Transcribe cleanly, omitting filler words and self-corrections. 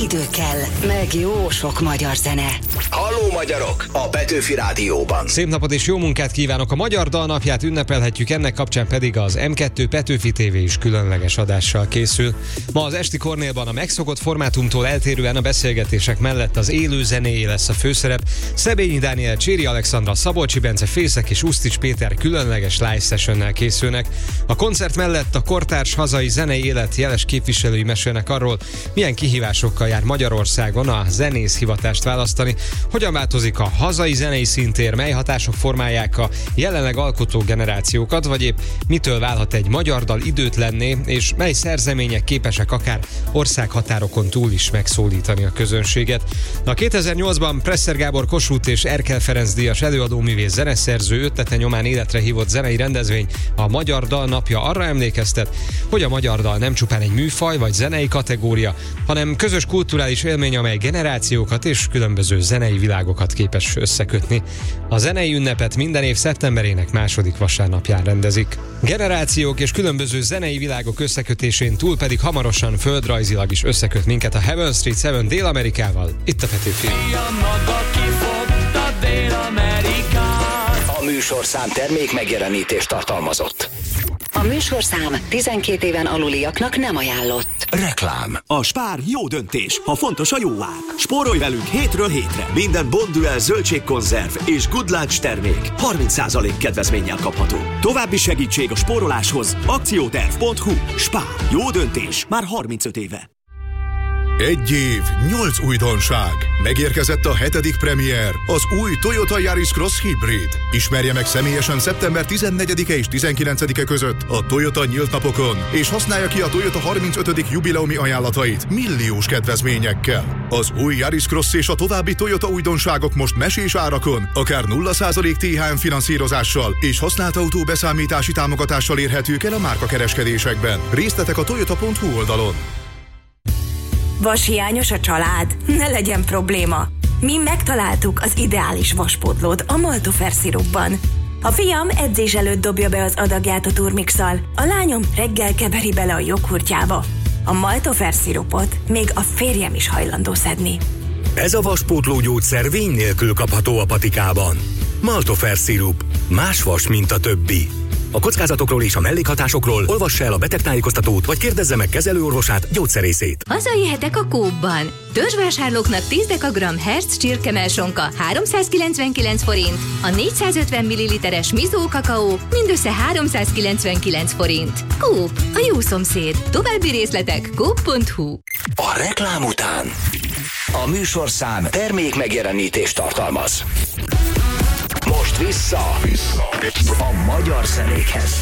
idő kell, meg jó sok magyar zene. Halló magyarok! A Petőfi Rádióban. Szép napot és jó munkát kívánok! A Magyar Dal napját ünnepelhetjük, ennek kapcsán pedig az M2 Petőfi TV is különleges adással készül. Ma az esti Kornélban a megszokott formátumtól eltérően a beszélgetések mellett az élő zenéjé lesz a főszerep. Szebényi Dániel, Cséri Alexandra, Szabolcsi Bence, Fészek és Usztics Péter különleges live sessionnel készülnek. A koncert mellett a kortárs hazai zenei élet jeles képviselői mesélnek arról, milyen kihívásokkal jár Magyarországon a zenészhivatást választani, hogyan változik a hazai zenei szintér, mely hatások formálják a jelenleg alkotó generációkat, vagy épp mitől válhat egy magyar dal időtlenné, és mely szerzemények képesek akár országhatárokon túl is megszólítani a közönséget. A 2008-ban Presser Gábor Kossuth és Erkel Ferenc díjas előadóművész zeneszerző ötlete nyomán életre hívott zenei rendezvény, a Magyar Dal napja arra emlékeztet, hogy a magyar dal nem csupán egy műfaj vagy zenei kategória, hanem közös kulturális élmény, amely generációkat és különböző zenei világokat képes összekötni. A zenei ünnepet minden év szeptemberének második vasárnapján rendezik. Generációk és különböző zenei világok összekötésén túl pedig hamarosan földrajzilag is összeköt minket a Heaven Street 7 Dél-Amerikával, itt a Petőfi. A műsorszám termék megjelenítést tartalmazott. A műsorszám 12 éven aluliaknak nem ajánlott. Reklám. A Spár jó döntés, ha fontos a jó ár. Spórolj velünk hétről hétre. Minden Bonduel zöldségkonzerv és Good Lunch termék 30% kedvezménnyel kapható. További segítség a spóroláshoz akcióterv.hu. Spár. Jó döntés. Már 35 éve. 1 év, 8 újdonság. Megérkezett a 7. premier, az új Toyota Yaris Cross Hybrid. Ismerje meg személyesen szeptember 14-e és 19-e között a Toyota nyílt napokon, és használja ki a Toyota 35. jubileumi ajánlatait milliós kedvezményekkel. Az új Yaris Cross és a további Toyota újdonságok most mesés árakon, akár 0% THM finanszírozással és használt autó beszámítási támogatással érhetők el a márkakereskedésekben. Részletek a toyota.hu oldalon. Vashiányos a család? Ne legyen probléma! Mi megtaláltuk az ideális vaspótlót a Maltofer szirupban. A fiam edzés előtt dobja be az adagját a turmixal, a lányom reggel keveri bele a joghurtjába. A Maltofer szirupot még a férjem is hajlandó szedni. Ez a vaspótló gyógyszer vény nélkül kapható a patikában. Maltofer szirup. Más vas, mint a többi. A kockázatokról és a mellékhatásokról olvassa el a betegtájékoztatót, vagy kérdezze meg kezelőorvosát, gyógyszerészét. Hazajöhetek a Coopban. Törzsvásárlóknak 10 dekagramm Herz csirkemelsonka 399 forint, a 450 ml-es Mizó kakaó mindössze 399 forint. Coop, a jó szomszéd. További részletek coop.hu. A reklám után a műsorszám termék megjelenítést tartalmaz. Most vissza a magyar zenékhez.